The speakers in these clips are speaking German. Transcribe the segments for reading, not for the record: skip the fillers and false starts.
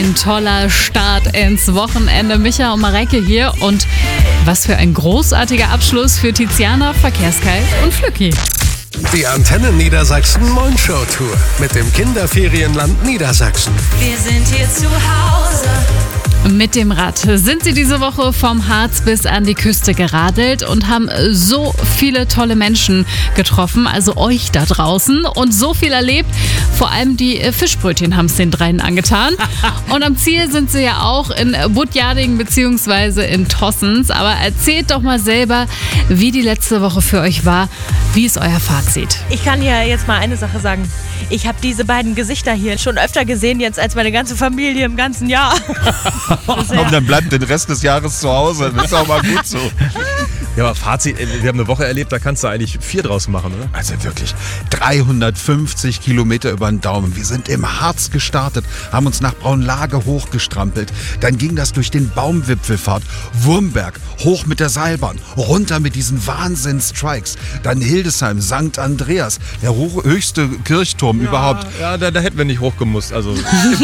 ein toller Start ins Wochenende. Micha und Mareike hier und was für ein großartiger Abschluss für Tiziana, Verkehrskai und Flücki. Die Antenne Niedersachsen Mondshow Tour mit dem Kinderferienland Niedersachsen. Wir sind hier zu Hause. Mit dem Rad sind sie diese Woche vom Harz bis an die Küste geradelt und haben so viele tolle Menschen getroffen, also euch da draußen, und so viel erlebt. Vor allem die Fischbrötchen haben es den dreien angetan. Und am Ziel sind sie ja auch in Budjading bzw. in Tossens. Aber erzählt doch mal selber, wie die letzte Woche für euch war. Wie ist euer Fazit? Ich kann ja jetzt mal eine Sache sagen. Ich habe diese beiden Gesichter hier schon öfter gesehen jetzt als meine ganze Familie im ganzen Jahr. Und dann bleibt den Rest des Jahres zu Hause. Das ist auch mal gut so. Ja, aber Fazit, wir haben eine Woche erlebt, da kannst du eigentlich 4 draus machen, oder? Also wirklich 350 Kilometer über den Daumen. Wir sind im Harz gestartet, haben uns nach Braunlage hochgestrampelt. Dann ging das durch den Baumwipfelfahrt, Wurmberg, hoch mit der Seilbahn, runter mit diesen Wahnsinns-Strikes. Dann Hildesheim, St. Andreas, der höchste Kirchturm überhaupt. Ja, da hätten wir nicht hochgemusst. Also.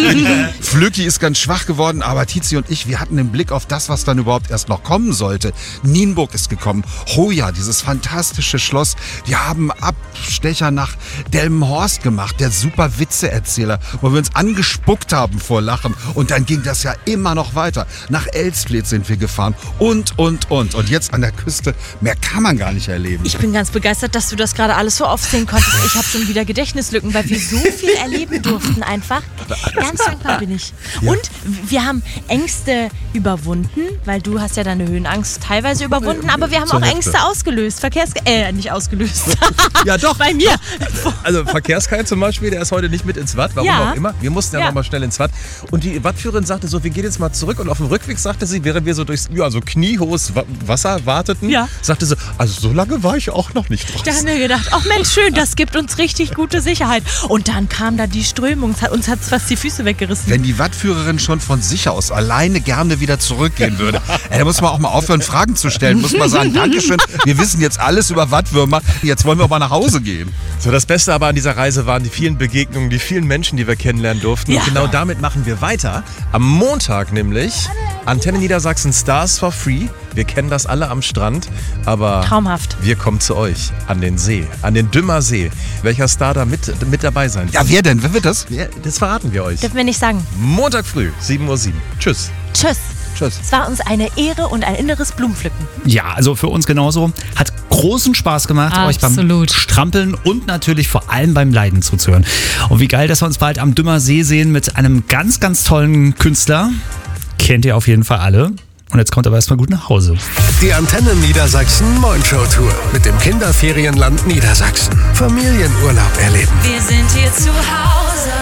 Flücki ist ganz schwach geworden, aber Tizi und ich, wir hatten den Blick auf das, was dann überhaupt erst noch kommen sollte. Nienburg ist gekommen. Hoya, dieses fantastische Schloss. Wir haben Abstecher nach Delmenhorst gemacht, der super Witzeerzähler, wo wir uns angespuckt haben vor Lachen. Und dann ging das ja immer noch weiter. Nach Elsfleth sind wir gefahren und. Und jetzt an der Küste, mehr kann man gar nicht erleben. Ich bin ganz begeistert, dass du das gerade alles so aufzählen konntest. Ich habe schon wieder Gedächtnislücken, weil wir so viel erleben durften einfach. Ganz dankbar bin ich. Ja. Und wir haben Ängste überwunden, weil du hast ja deine Höhenangst teilweise überwunden, aber wir haben auch Ängste ausgelöst. Nicht ausgelöst. Ja, doch. Bei mir. Doch. Also Verkehrskai zum Beispiel, der ist heute nicht mit ins Watt, warum auch immer. Wir mussten ja nochmal schnell ins Watt. Und die Wattführerin sagte so, wir gehen jetzt mal zurück. Und auf dem Rückweg sagte sie, während wir so durchs so kniehohes Wasser warteten, sagte sie, also so lange war ich auch noch nicht draußen. Da haben wir gedacht, ach Mensch, schön, das gibt uns richtig gute Sicherheit. Und dann kam da die Strömung, uns hat es fast die Füße weggerissen. Wenn die Wattführerin schon von sich aus alleine gerne wieder zurückgehen würde, da muss man auch mal aufhören, Fragen zu stellen. Muss man sagen, Dankeschön, wir wissen jetzt alles über Wattwürmer, jetzt wollen wir auch mal nach Hause gehen. So, das Beste aber an dieser Reise waren die vielen Begegnungen, die vielen Menschen, die wir kennenlernen durften. Und genau damit machen wir weiter. Am Montag nämlich Antenne Niedersachsen Stars for Free. Wir kennen das alle am Strand, aber traumhaft. Wir kommen zu euch an den See, an den Dümmer See. Welcher Star da mit dabei sein wird? Ja, wer denn? Wer wird das? Ja, das verraten wir euch. Dürfen wir nicht sagen. Montag früh, 7:07 Uhr. Tschüss. Tschüss. Es war uns eine Ehre und ein inneres Blumenpflücken. Ja, also für uns genauso. Hat großen Spaß gemacht, euch beim Strampeln und natürlich vor allem beim Leiden zuzuhören. Und wie geil, dass wir uns bald am Dümmer See sehen mit einem ganz, ganz tollen Künstler. Kennt ihr auf jeden Fall alle. Und jetzt kommt aber erstmal gut nach Hause. Die Antenne Niedersachsen Mondshow Tour mit dem Kinderferienland Niedersachsen. Familienurlaub erleben. Wir sind hier zu Hause.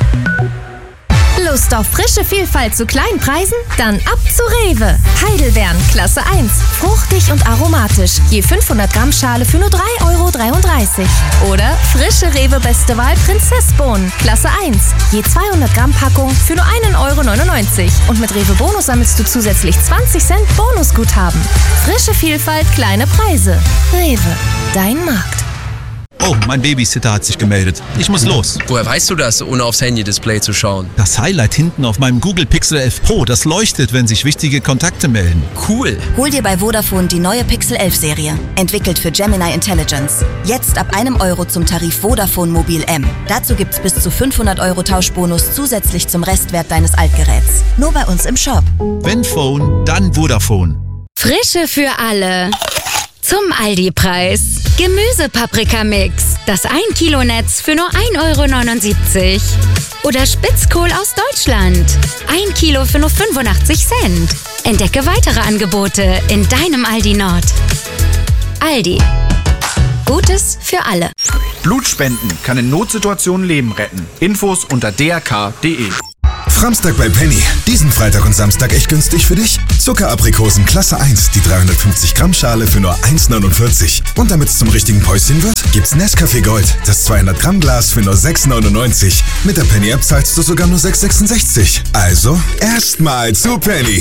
Lust auf frische Vielfalt zu kleinen Preisen? Dann ab zu Rewe. Heidelbeeren, Klasse 1. Fruchtig und aromatisch. Je 500 Gramm Schale für nur 3,33 €. Oder frische Rewe Beste Wahl Prinzessbohnen, Klasse 1. Je 200 Gramm Packung für nur 1,99 €. Und mit Rewe Bonus sammelst du zusätzlich 20 Cent Bonusguthaben. Frische Vielfalt, kleine Preise. Rewe, dein Markt. Oh, mein Babysitter hat sich gemeldet. Ich muss los. Woher weißt du das, ohne aufs Handy-Display zu schauen? Das Highlight hinten auf meinem Google Pixel 11 Pro, das leuchtet, wenn sich wichtige Kontakte melden. Cool. Hol dir bei Vodafone die neue Pixel 11 Serie. Entwickelt für Gemini Intelligence. Jetzt ab €1 zum Tarif Vodafone Mobil M. Dazu gibt's bis zu 500 € Tauschbonus zusätzlich zum Restwert deines Altgeräts. Nur bei uns im Shop. Wenn Phone, dann Vodafone. Frische für alle. Zum Aldi-Preis. Gemüsepaprikamix. Das 1-Kilo-Netz für nur 1,79 €. Oder Spitzkohl aus Deutschland. 1 Kilo für nur 85 Cent. Entdecke weitere Angebote in deinem Aldi Nord. Aldi. Gutes für alle. Blutspenden kann in Notsituationen Leben retten. Infos unter drk.de. Framstag bei Penny. Diesen Freitag und Samstag echt günstig für dich. Zuckeraprikosen Klasse 1, die 350 Gramm Schale für nur 1,49 €. Und damit es zum richtigen Päuschen wird, gibt's Nescafé Gold, das 200 Gramm Glas für nur 6,99 €. Mit der Penny App zahlst du sogar nur 6,66 €. Also erstmal zu Penny.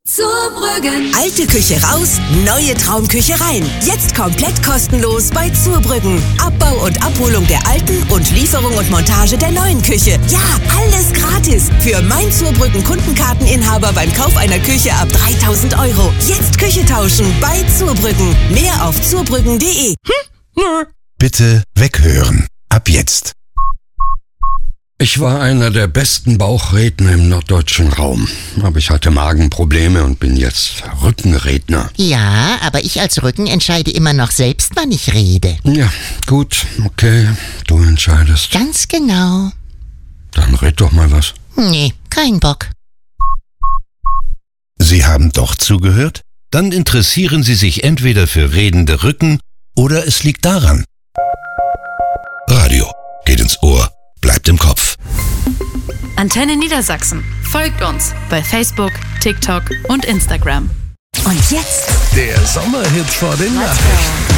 Zurbrüggen. Alte Küche raus, neue Traumküche rein. Jetzt komplett kostenlos bei Zurbrüggen. Abbau und Abholung der alten und Lieferung und Montage der neuen Küche. Ja, alles gratis. Für mein Zurbrüggen Kundenkarteninhaber beim Kauf einer Küche ab 3.000 €. Jetzt Küche tauschen bei Zurbrüggen. Mehr auf zurbrüggen.de. Bitte weghören. Ab jetzt. Ich war einer der besten Bauchredner im norddeutschen Raum. Aber ich hatte Magenprobleme und bin jetzt Rückenredner. Ja, aber ich als Rücken entscheide immer noch selbst, wann ich rede. Ja, gut, okay, du entscheidest. Ganz genau. Dann red doch mal was. Nee, kein Bock. Sie haben doch zugehört? Dann interessieren Sie sich entweder für redende Rücken oder es liegt daran. Radio geht ins Ohr, bleibt im Kopf. Antenne Niedersachsen. Folgt uns bei Facebook, TikTok und Instagram. Und jetzt der Sommerhit vor den Nachrichten.